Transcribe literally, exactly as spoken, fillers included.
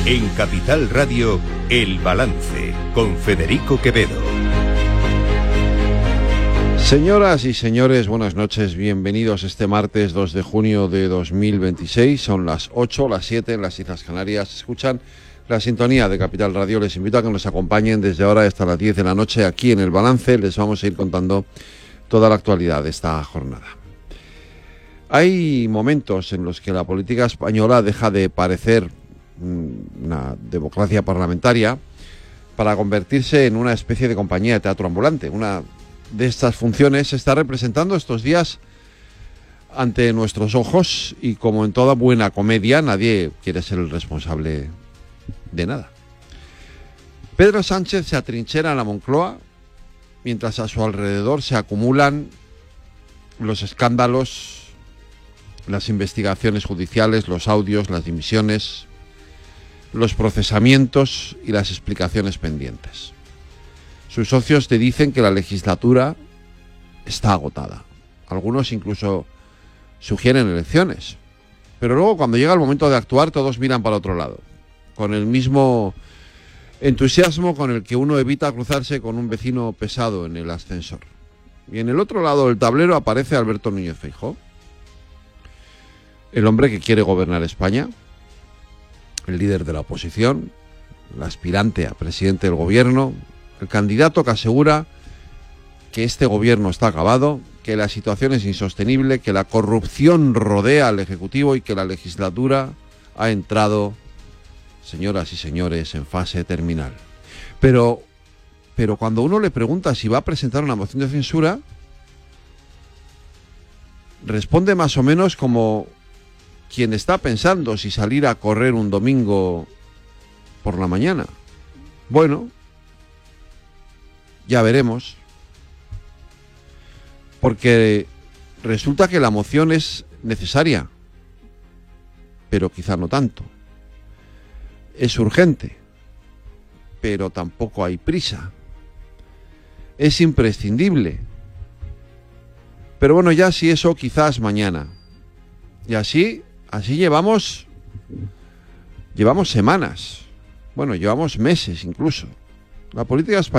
En Capital Radio, El Balance, con Federico Quevedo. Señoras y señores, buenas noches, bienvenidos este martes dos de junio de dos mil veintiséis, son las ocho, las siete en las Islas Canarias, escuchan la sintonía de Capital Radio, les invito a que nos acompañen desde ahora hasta las diez de la noche aquí en El Balance, les vamos a ir contando toda la actualidad de esta jornada. Hay momentos en los que la política española deja de parecer una democracia parlamentaria para convertirse en una especie de compañía de teatro ambulante. Una de estas funciones se está representando estos días ante nuestros ojos y, como en toda buena comedia, nadie quiere ser el responsable de nada. Pedro Sánchez se atrinchera en la Moncloa mientras a su alrededor se acumulan los escándalos, las investigaciones judiciales, los audios, las dimisiones, los procesamientos y las explicaciones pendientes. Sus socios te dicen que la legislatura está agotada. Algunos incluso sugieren elecciones. Pero luego, cuando llega el momento de actuar, todos miran para otro lado, con el mismo entusiasmo con el que uno evita cruzarse con un vecino pesado en el ascensor. Y en el otro lado del tablero aparece Alberto Núñez Feijóo, el hombre que quiere gobernar España, el líder de la oposición, el aspirante a presidente del gobierno, el candidato que asegura que este gobierno está acabado, que la situación es insostenible, que la corrupción rodea al Ejecutivo y que la legislatura ha entrado, señoras y señores, en fase terminal. Pero, pero cuando uno le pregunta si va a presentar una moción de censura, responde más o menos como quien está pensando si salir a correr un domingo por la mañana. Bueno, ya veremos, porque resulta que la moción es necesaria, pero quizá no tanto. Es urgente, pero tampoco hay prisa. Es imprescindible, pero bueno, ya si eso quizás mañana. Y así, así llevamos, llevamos semanas, bueno, llevamos meses incluso. La política española